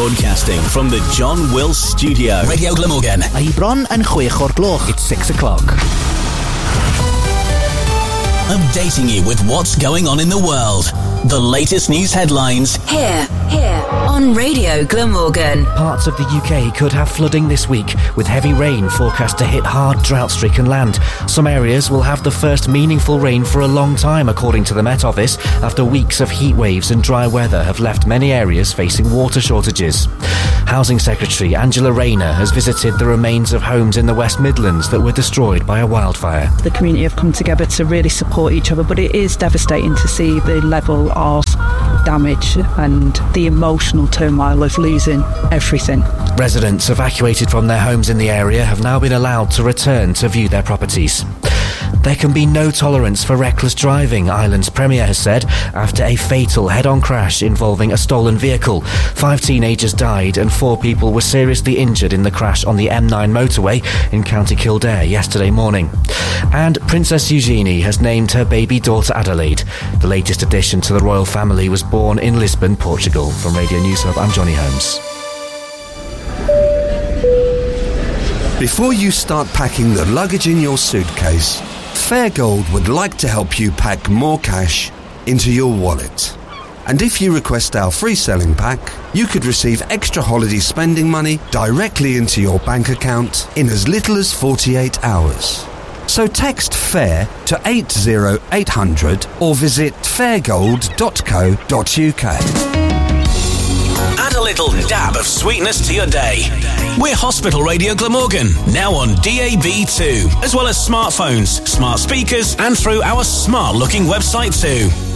Broadcasting from the John Wills Studio. Radio Glamorgan. Ai bron yn 6 o'r gloch. It's 6 o'clock. Updating you with what's going on in the world. The latest news headlines. Here, on Radio Glamorgan. Parts of the UK could have flooding this week, with heavy rain forecast to hit hard drought-stricken land. Some areas will have the first meaningful rain for a long time, according to the Met Office, after weeks of heat waves and dry weather have left many areas facing water shortages. Housing Secretary Angela Rayner has visited the remains of homes in the West Midlands that were destroyed by a wildfire. The community have come together to really support each other, but it is devastating to see the level of damage and the emotional turmoil of losing everything. Residents evacuated from their homes in the area have now been allowed to return to view their properties. There can be no tolerance for reckless driving, Ireland's Premier has said, after a fatal head-on crash involving a stolen vehicle. 5 teenagers died and 4 people were seriously injured in the crash on the M9 motorway in County Kildare yesterday morning. And Princess Eugenie has named her baby daughter Adelaide. The latest addition to the royal family was born in Lisbon, Portugal. From Radio News Hub, I'm Johnny Holmes. Before you start packing the luggage in your suitcase, Fairgold would like to help you pack more cash into your wallet. And if you request our free selling pack, you could receive extra holiday spending money directly into your bank account in as little as 48 hours. So text FAIR to 80800 or visit fairgold.co.uk. Add a little dab of sweetness to your day. We're Hospital Radio Glamorgan, now on DAB2, as well as smartphones, smart speakers, and through our smart-looking website too.